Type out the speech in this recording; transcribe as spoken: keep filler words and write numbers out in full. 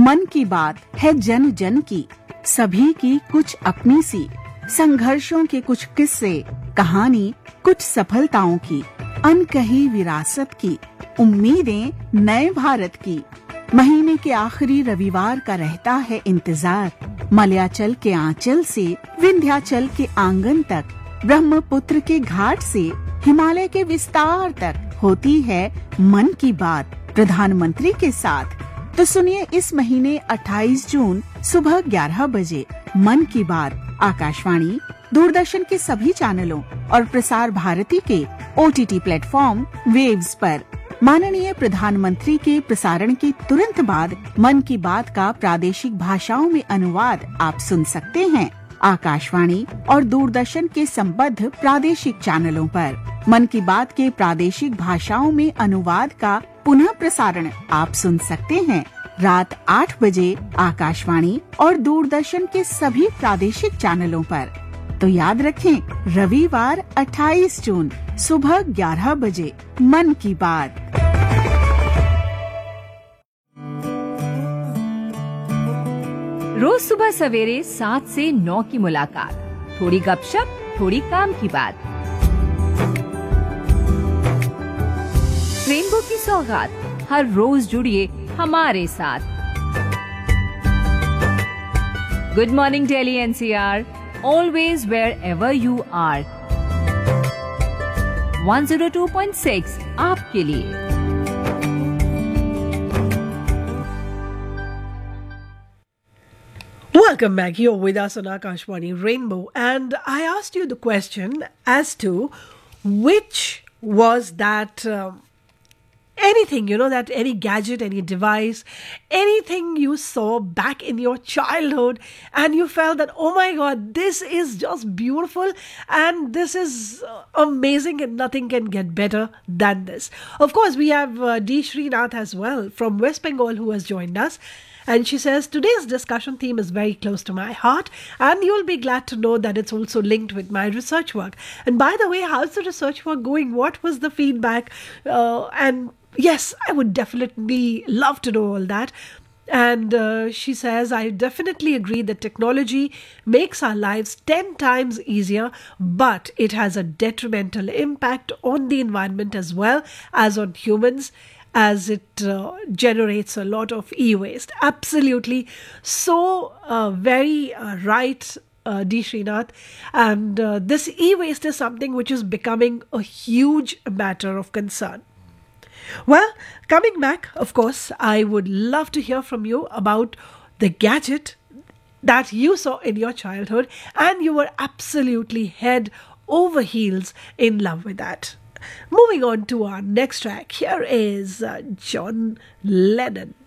मन की बात है जन जन की, सभी की कुछ अपनी सी, संघर्षों के कुछ किस्से, कहानी कुछ सफलताओं की, अनकही विरासत की, उम्मीदें नए भारत की। महीने के आखिरी रविवार का रहता है इंतजार, मलयाचल के आंचल से विंध्याचल के आंगन तक, ब्रह्मपुत्र के घाट से हिमालय के विस्तार तक होती है मन की बात प्रधानमंत्री के साथ। तो सुनिए इस महीने अट्ठाईस जून सुबह ग्यारह बजे मन की बात आकाशवाणी, दूरदर्शन के सभी चैनलों और प्रसार भारती के ओटीटी प्लेटफॉर्म वेव्स पर। माननीय प्रधानमंत्री के प्रसारण के तुरंत बाद मन की बात का प्रादेशिक भाषाओं में अनुवाद आप सुन सकते हैं आकाशवाणी और दूरदर्शन के संबद्ध प्रादेशिक चैनलों पर। मन की बात के प्रादेशिक भाषाओं में अनुवाद का पुनः प्रसारण आप सुन सकते हैं रात आठ बजे आकाशवाणी और दूरदर्शन के सभी प्रादेशिक चैनलों पर। तो याद रखें, रविवार अट्ठाईस जून सुबह ग्यारह बजे मन की बात। रोज सुबह सवेरे सात से नौ की मुलाकात, थोड़ी गपशप, थोड़ी काम की बात। रेनबो की सौगात, हर रोज जुड़िए हमारे साथ। Good morning Delhi NCR, always wherever you are. one oh two point six आपके लिए। Welcome back. You're with us on Akashwani Rainbow, and I asked you the question as to which was that um, anything, you know, that any gadget, any device, anything you saw back in your childhood and you felt that, oh my God, this is just beautiful and this is uh, amazing and nothing can get better than this. Of course, we have uh, D. Srinath as well from West Bengal who has joined us. And she says, today's discussion theme is very close to my heart, and you'll be glad to know that it's also linked with my research work. And by the way, how's the research work going? What was the feedback? Uh, and yes, I would definitely love to know all that. And uh, she says, I definitely agree that technology makes our lives ten times easier, but it has a detrimental impact on the environment as well as on humans, as it uh, generates a lot of e-waste. Absolutely. So uh, very uh, right, uh, D. Srinath. And uh, this e-waste is something which is becoming a huge matter of concern. Well, coming back, of course, I would love to hear from you about the gadget that you saw in your childhood and you were absolutely head over heels in love with that. Moving on to our next track, here is uh, John Lennon.